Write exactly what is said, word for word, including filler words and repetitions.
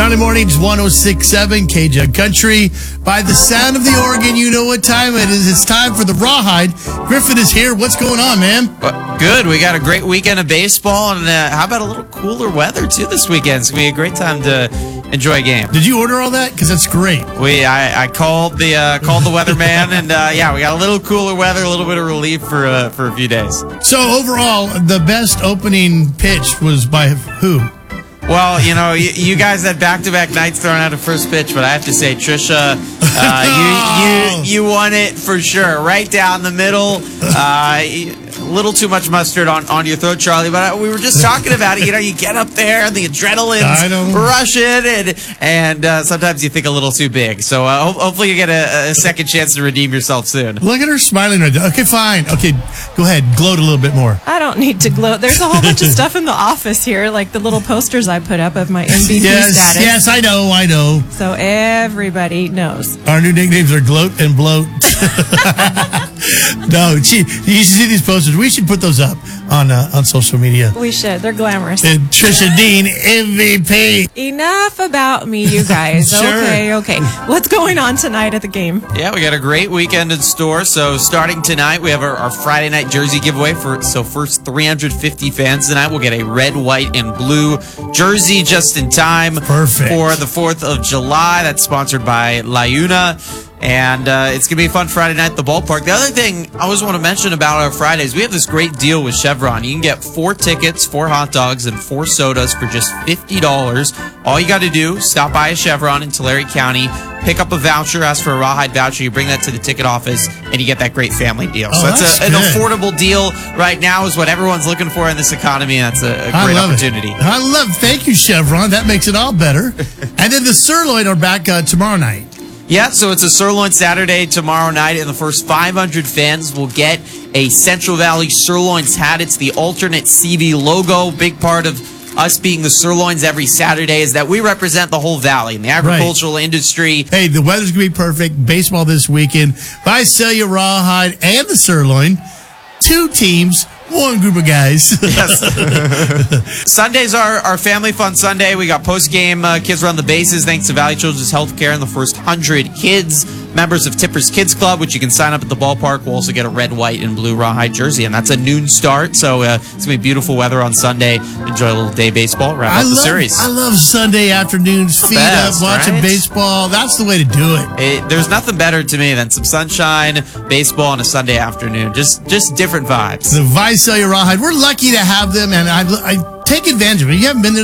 Valley Mornings one oh six point seven K-Jug Country. By the sound of the organ, you know what time it is. It's time for the Rawhide. Griffin is here. What's going on, man? Well, good. We got a great weekend of baseball, and uh, how about a little cooler weather, too, this weekend? It's going to be a great time to enjoy a game. Did you order all that? Because that's great. We, I, I called the uh, called the weatherman, and uh, yeah, we got a little cooler weather, a little bit of relief for uh, for a few days. So overall, the best opening pitch was by who? Well, you know, you, you guys had back-to-back nights throwing out a first pitch, but I have to say, Trisha, uh, you, you you won it for sure. Right down the middle. Uh, a little too much mustard on, on your throat, Charlie, but we were just talking about it. You know, you get up there, and the adrenaline's rushing, and, and uh, sometimes you think a little too big. So uh, ho- hopefully you get a, a second chance to redeem yourself soon. Look at her smiling right there. Okay, fine. Okay, go ahead. Gloat a little bit more. I don't need to gloat. There's a whole bunch of stuff in the office here, like the little posters I put up of my M V P yes, status. Yes, I know, I know. So everybody knows. Our new nicknames are Gloat and Bloat. No, gee, you should see these posters. We should put those up on uh, on social media. We should. They're glamorous. And Trisha Dean, M V P. Enough about me, you guys. Sure. Okay, okay. What's going on tonight at the game? Yeah, we got a great weekend in store. So starting tonight, we have our, our Friday night jersey giveaway. For So first three hundred fifty fans tonight will get a red, white, and blue jersey just in time. Perfect. For the fourth of July. That's sponsored by La Una. And uh, it's going to be a fun Friday night at the ballpark. The other thing I always want to mention about our Fridays, we have this great deal with Chevron. You can get four tickets, four hot dogs, and four sodas for just fifty dollars. All you got to do, stop by a Chevron in Tulare County, pick up a voucher, ask for a Rawhide voucher, you bring that to the ticket office, and you get that great family deal. Oh, so that's, that's a, an good. affordable deal right now is what everyone's looking for in this economy, and that's a, a I great love opportunity. It. I love it. Thank you, Chevron. That makes it all better. And then the sirloin are back uh, tomorrow night. Yeah, so it's a sirloin Saturday tomorrow night, and the first five hundred fans will get a Central Valley Sirloins hat. It's the alternate C V logo. Big part of us being the Sirloins every Saturday is that we represent the whole valley in the agricultural right. industry. Hey, the weather's going to be perfect. Baseball this weekend. Visalia Rawhide and the Sirloin. Two teams. One group of guys. Yes. Sundays are our family fun Sunday. We got post-game uh, Kids Run the Bases thanks to Valley Children's Healthcare and the first one hundred kids, members of Tippers Kids Club, which you can sign up at the ballpark. We'll also get a red, white, and blue Rawhide jersey, and that's a noon start. So uh, it's going to be beautiful weather on Sunday. Enjoy a little day baseball, wrap I up the love, series. I love Sunday afternoons, feet best, up, watching right? baseball. That's the way to do it. it. There's nothing better to me than some sunshine, baseball, on a Sunday afternoon. Just, just different vibes. The Visalia Rawhide. We're lucky to have them, and I, I take advantage of it. You haven't been there